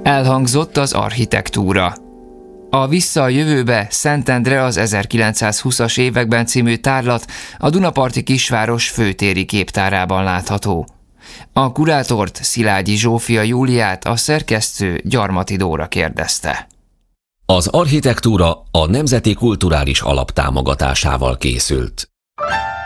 Elhangzott az architektúra. A Vissza a jövőbe, Szentendre az 1920-as években című tárlat a dunaparti kisváros főtéri képtárában látható. A kurátort, Szilágyi Zsófia Júliát, a szerkesztő Gyarmati Dóra kérdezte. Az architektúra a Nemzeti Kulturális Alap támogatásával készült.